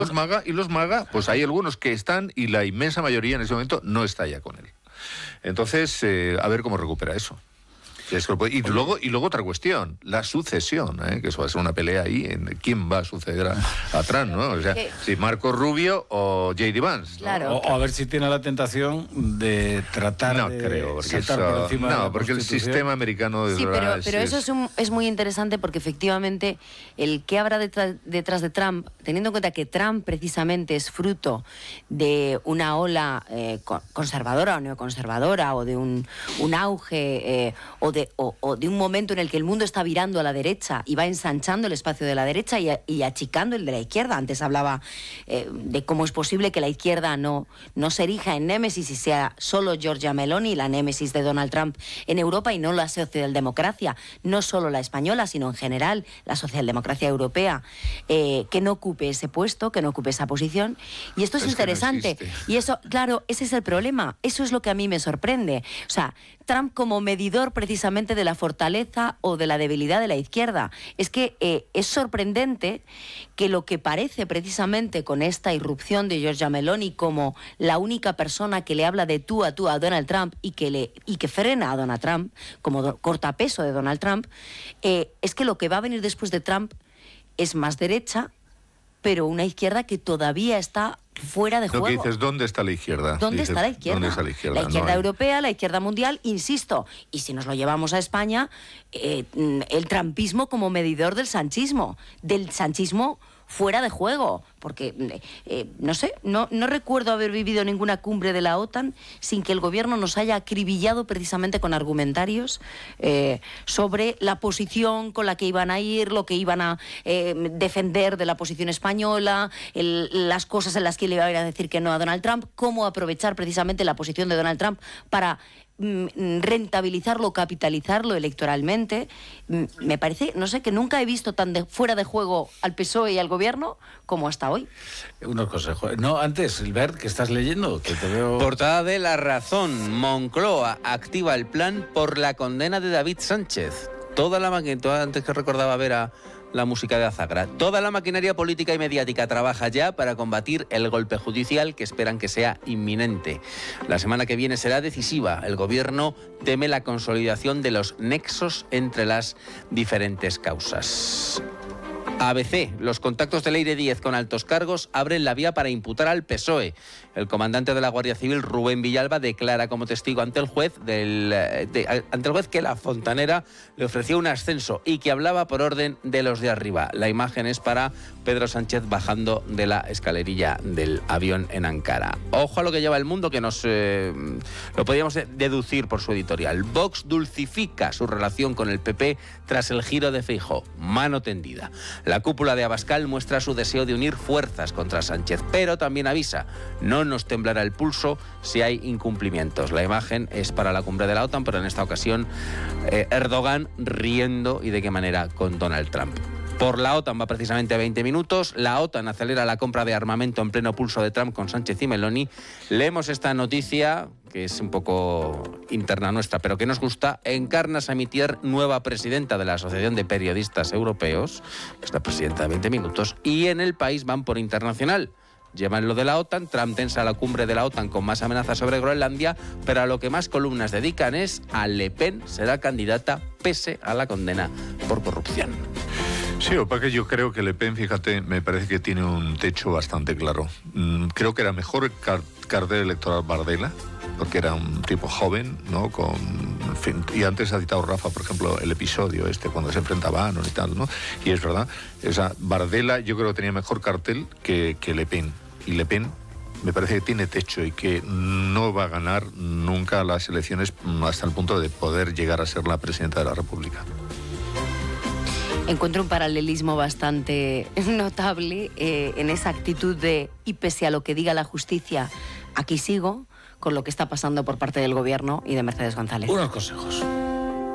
Los MAGA, pues hay algunos que están y la inmensa mayoría en ese momento no está ya con él. Entonces, a ver cómo recupera eso. Y luego otra cuestión, la sucesión, que eso va a ser una pelea ahí en quién va a suceder a Trump, ¿no? O sea, si Marco Rubio o J.D. Vance, ¿no? Claro. O a ver si tiene la tentación de tratar no de creo, porque saltar por encima de la porque el sistema americano de pero eso es muy interesante porque efectivamente el que habrá detrás de Trump, teniendo en cuenta que Trump precisamente es fruto de una ola conservadora o neoconservadora o de un auge o de un momento en el que el mundo está virando a la derecha y va ensanchando el espacio de la derecha y achicando el de la izquierda. Antes hablaba de cómo es posible que la izquierda no se erija en némesis y sea solo Giorgia Meloni la némesis de Donald Trump en Europa y no la socialdemocracia, no solo la española, sino en general la socialdemocracia europea, que no ocupe ese puesto, que no ocupe esa posición. Y esto es interesante. No y eso, claro, ese es el problema. Eso es lo que a mí me sorprende. O sea, Trump como medidor precisamente de la fortaleza o de la debilidad de la izquierda. Es que es sorprendente que lo que parece precisamente con esta irrupción de Giorgia Meloni como la única persona que le habla de tú a Donald Trump y que frena a Donald Trump, como cortapeso de Donald Trump, es que lo que va a venir después de Trump es más derecha, pero una izquierda que todavía está fuera de juego. Lo que dices, ¿dónde está la izquierda? ¿Dónde está la izquierda? ¿Dónde está la izquierda? La izquierda europea, la izquierda mundial, insisto. Y si nos lo llevamos a España, el trumpismo como medidor del sanchismo fuera de juego, porque, no sé, no recuerdo haber vivido ninguna cumbre de la OTAN sin que el gobierno nos haya acribillado precisamente con argumentarios sobre la posición con la que iban a ir, lo que iban a defender de la posición española, las cosas en las que le iban a decir que no a Donald Trump, cómo aprovechar precisamente la posición de Donald Trump para rentabilizarlo, capitalizarlo electoralmente. Me parece, no sé, que nunca he visto tan fuera de juego al PSOE y al gobierno como hasta hoy. Unos consejos. No, antes, Silbert, que estás leyendo, que te veo... Portada de La Razón. Moncloa activa el plan por la condena de David Sánchez. Toda la maquinaria, antes que recordaba ver a la música de Azagra, toda la maquinaria política y mediática trabaja ya para combatir el golpe judicial que esperan que sea inminente. La semana que viene será decisiva. El gobierno teme la consolidación de los nexos entre las diferentes causas. ABC, los contactos de Leire Díez con altos cargos abren la vía para imputar al PSOE. El comandante de la Guardia Civil, Rubén Villalba, declara como testigo ante el juez que la fontanera le ofreció un ascenso y que hablaba por orden de los de arriba. La imagen es para Pedro Sánchez bajando de la escalerilla del avión en Ankara. Ojo a lo que lleva el mundo, que nos lo podíamos deducir por su editorial. Vox dulcifica su relación con el PP tras el giro de Feijóo. Mano tendida. La cúpula de Abascal muestra su deseo de unir fuerzas contra Sánchez, pero también avisa: no nos temblará el pulso si hay incumplimientos. La imagen es para la cumbre de la OTAN, pero en esta ocasión Erdogan riendo, y de qué manera, con Donald Trump. Por la OTAN va precisamente a 20 minutos. La OTAN acelera la compra de armamento en pleno pulso de Trump con Sánchez y Meloni. Leemos esta noticia, que es un poco interna nuestra, pero que nos gusta. Encarna Samitier, nueva presidenta de la Asociación de Periodistas Europeos, que es la presidenta de 20 minutos, y en El País van por internacional. Llevan lo de la OTAN, Trump tensa la cumbre de la OTAN con más amenazas sobre Groenlandia, pero a lo que más columnas dedican es a Le Pen será candidata pese a la condena por corrupción. Sí, o para que yo creo que Le Pen, fíjate, me parece que tiene un techo bastante claro. Creo que era mejor cartel electoral Bardella, porque era un tipo joven, ¿no? En fin, y antes ha citado Rafa, por ejemplo, el episodio cuando se enfrentaba a Bannon y tal, ¿no? Y es verdad, Bardella yo creo que tenía mejor cartel que Le Pen. Y Le Pen me parece que tiene techo y que no va a ganar nunca las elecciones hasta el punto de poder llegar a ser la presidenta de la República. Encuentro un paralelismo bastante notable en esa actitud y pese a lo que diga la justicia, aquí sigo, con lo que está pasando por parte del gobierno y de Mercedes González. Unos consejos.